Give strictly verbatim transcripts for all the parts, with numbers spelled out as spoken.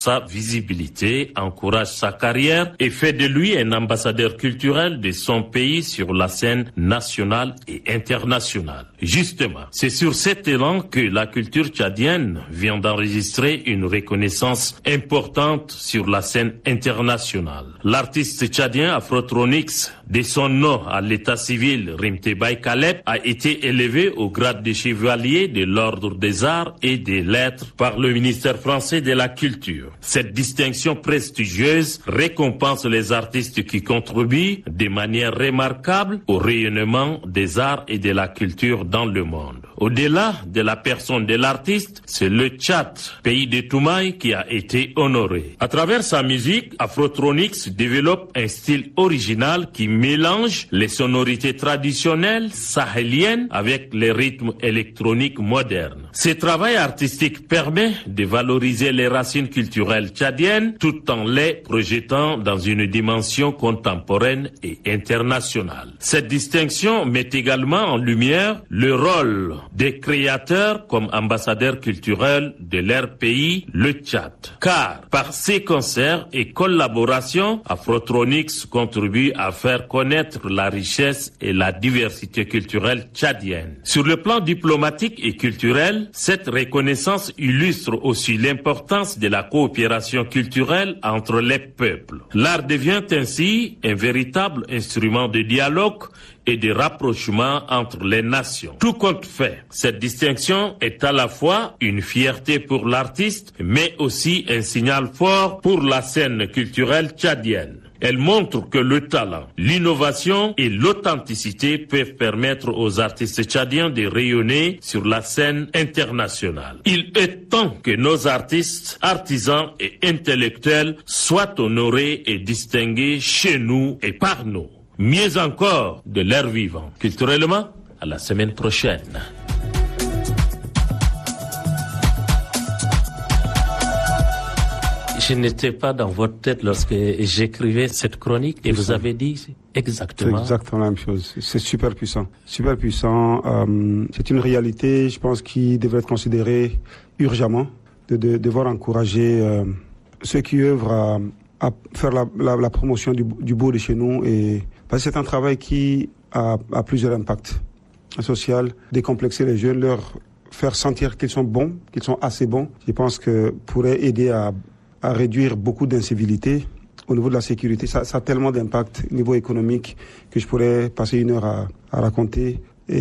sa visibilité, encourage sa carrière et fait de lui un ambassadeur culturel de son pays sur la scène nationale et internationale. Justement, c'est sur cet élan que la culture tchadienne vient d'enregistrer une reconnaissance importante sur la scène internationale. L'artiste tchadien Afrotronix, de son nom à l'état civil Rimtebay Kaleb, a été élevé au grade de chevalier de l'Ordre des Arts et des Lettres par le ministère français de la Culture. Cette distinction prestigieuse récompense les artistes qui contribuent de manière remarquable au rayonnement des arts et de la culture dans le monde. Au-delà de la personne de l'artiste, c'est le Tchad, pays de Toumaï, qui a été honoré. À travers sa musique, Afrotronix développe un style original qui mélange les sonorités traditionnelles sahéliennes avec les rythmes électroniques modernes. Ce travail artistique permet de valoriser les racines culturelles tchadiennes tout en les projetant dans une dimension contemporaine et internationale. Cette distinction met également en lumière le rôle des créateurs comme ambassadeurs culturels de leur pays, le Tchad. Car par ses concerts et collaborations, Afrotronix contribue à faire connaître la richesse et la diversité culturelle tchadienne. Sur le plan diplomatique et culturel, cette reconnaissance illustre aussi l'importance de la coopération culturelle entre les peuples. L'art devient ainsi un véritable instrument de dialogue et de rapprochement entre les nations. Tout compte fait, cette distinction est à la fois une fierté pour l'artiste, mais aussi un signal fort pour la scène culturelle tchadienne. Elle montre que le talent, l'innovation et l'authenticité peuvent permettre aux artistes tchadiens de rayonner sur la scène internationale. Il est temps que nos artistes, artisans et intellectuels soient honorés et distingués chez nous et par nous. Mieux encore, de leur vivant. Culturellement, à la semaine prochaine. Je n'étais pas dans votre tête lorsque j'écrivais cette chronique et vous avez dit exactement... C'est exactement la même chose. C'est super puissant. Super puissant. Euh, c'est une réalité, je pense, qui devrait être considérée urgemment, de, de devoir encourager euh, ceux qui œuvrent à, à faire la, la, la promotion du, du beau de chez nous. Et, parce que c'est un travail qui a, a plusieurs impacts. Social, décomplexer les jeunes, leur faire sentir qu'ils sont bons, qu'ils sont assez bons. Je pense que pourrait aider à à réduire beaucoup d'incivilités au niveau de la sécurité. Ça, ça a tellement d'impact au niveau économique que je pourrais passer une heure à, à raconter.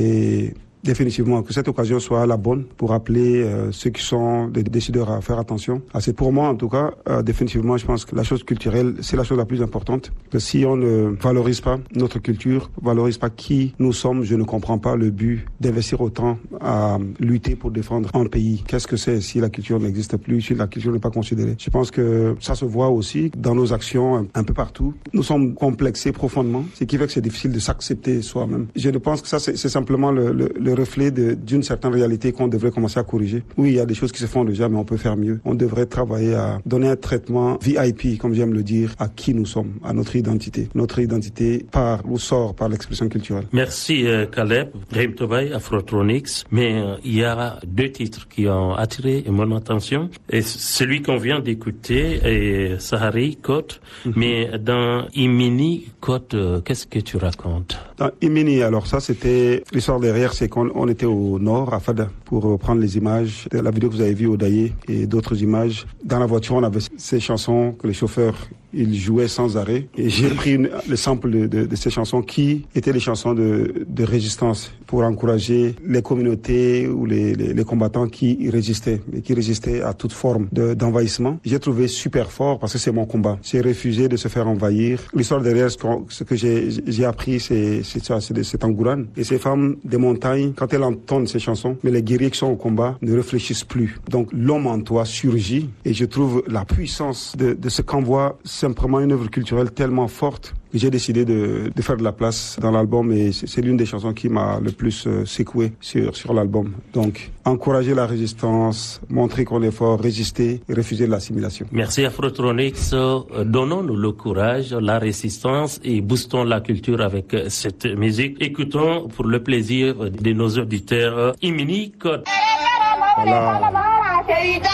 Et définitivement, que cette occasion soit la bonne pour appeler euh, ceux qui sont des décideurs à faire attention. Ah, c'est pour moi, en tout cas, euh, définitivement, je pense que la chose culturelle, c'est la chose la plus importante. Que si on ne valorise pas notre culture, valorise pas qui nous sommes, je ne comprends pas le but d'investir autant à lutter pour défendre un pays. Qu'est-ce que c'est si la culture n'existe plus, si la culture n'est pas considérée? Je pense que ça se voit aussi dans nos actions un, un peu partout. Nous sommes complexés profondément, ce qui fait que c'est difficile de s'accepter soi-même. Je pense que ça, c'est, c'est simplement le, le, le reflet de, d'une certaine réalité qu'on devrait commencer à corriger. Oui, il y a des choses qui se font déjà, mais on peut faire mieux. On devrait travailler à donner un traitement V I P, comme j'aime le dire, à qui nous sommes, à notre identité. Notre identité part ou sort par l'expression culturelle. Merci euh, Kaleb, Rimtebay, Afrotronix. Mais euh, il y a deux titres qui ont attiré mon attention. Et celui qu'on vient d'écouter est Sahari, Côte. Mm-hmm. Mais dans Imini, Côte, euh, qu'est-ce que tu racontes? Dans Imini, alors ça, c'était l'histoire derrière, c'est qu'on on était au nord, à Fada, pour prendre les images de la vidéo que vous avez vue au Daïe et d'autres images. Dans la voiture, on avait ces chansons que les chauffeurs ils jouaient sans arrêt. Et j'ai pris une, le sample de, de, de ces chansons qui étaient les chansons de, de résistance pour encourager les communautés ou les, les, les combattants qui résistaient, et qui résistaient à toute forme de, d'envahissement. J'ai trouvé super fort parce que c'est mon combat. J'ai refusé de se faire envahir. L'histoire derrière, ce que, ce que j'ai, j'ai appris, c'est, c'est ça, c'est, c'est Tangourane. Et ces femmes des montagnes, quand elles entendent ces chansons, mais les guerriers qui sont au combat ne réfléchissent plus. Donc l'homme en toi surgit et je trouve la puissance de, de ce qu'envoie simplement une œuvre culturelle tellement forte que j'ai décidé de, de faire de la place dans l'album et c'est, c'est l'une des chansons qui m'a le plus euh, secoué sur, sur l'album. Donc, encourager la résistance, montrer qu'on est fort, résister et refuser l'assimilation. Merci Afrotronix. Donnons-nous le courage, la résistance et boostons la culture avec cette musique. Écoutons pour le plaisir de nos auditeurs Imini Côte. Voilà.